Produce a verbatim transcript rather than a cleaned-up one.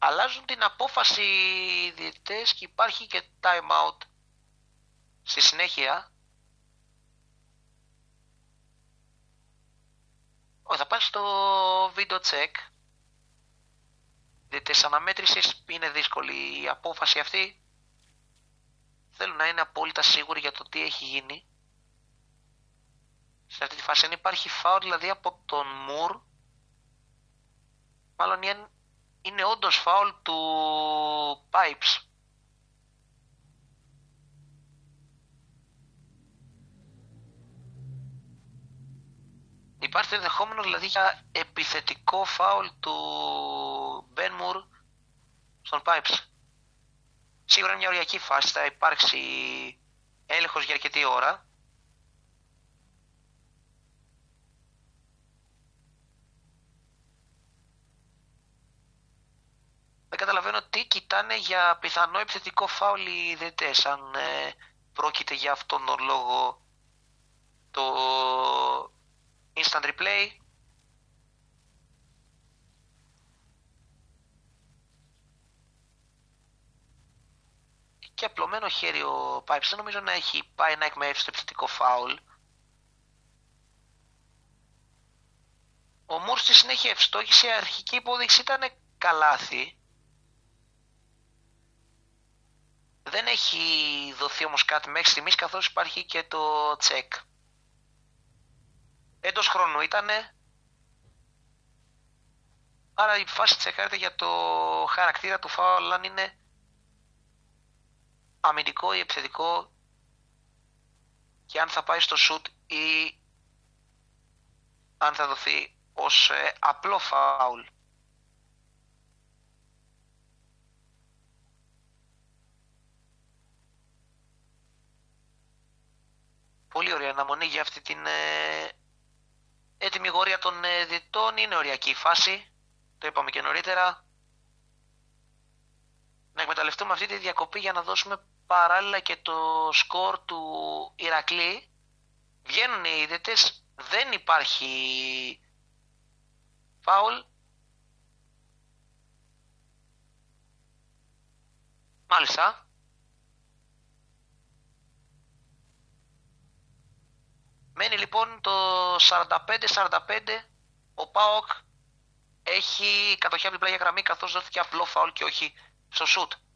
αλλάζουν την απόφαση οι διαιτητές και υπάρχει και time out στη συνέχεια. Όχι, θα πάει στο video check. Διαιτητές αναμέτρησης είναι δύσκολη η απόφαση αυτή. Θέλουν να είναι απόλυτα σίγουροι για το τι έχει γίνει. Σε αυτή τη φάση αν υπάρχει φάουλ δηλαδή από τον Μουρ, μάλλον είναι όντως φάουλ του Pipes. Υπάρχει ενδεχόμενο δηλαδή για επιθετικό φάουλ του Ben Moore στον Pipes. Σίγουρα είναι μια οριακή φάση, θα υπάρξει έλεγχος για αρκετή ώρα. Δεν καταλαβαίνω τι κοιτάνε για πιθανό επιθετικό φάουλ οι διαιτητές, αν ε, πρόκειται για αυτόν τον λόγο το instant replay. Και απλωμένο χέρι ο Pipes, δεν νομίζω να έχει πάει να εκμεύσει το επιθετικό φάουλ. Ο Μουρ στη συνέχεια ευστόχησε, η αρχική υπόδειξη ήταν καλάθι. Δεν έχει δοθεί όμως κάτι μέχρι στιγμής, καθώς υπάρχει και το check. Εντός χρόνου ήτανε. Άρα η φάση τσεκάρεται για το χαρακτήρα του φάουλ, αν είναι αμυντικό ή επιθετικό και αν θα πάει στο shoot ή αν θα δοθεί ως ε, απλό φάουλ. Πολύ ωραία αναμονή για αυτή την ε, έτοιμη γορία των ε, διαιτητών. Είναι οριακή η φάση, το είπαμε και νωρίτερα. Να εκμεταλλευτούμε αυτή τη διακοπή για να δώσουμε παράλληλα και το σκορ του Ηρακλή. Βγαίνουν οι διαιτητές, δεν υπάρχει φάουλ. Μάλιστα. Μένει λοιπόν το σαράντα πέντε σαράντα πέντε. Ο ΠΑΟΚ έχει κατοχή από την πλάγια γραμμή, καθώς δόθηκε απλό φάουλ και όχι στο σουτ.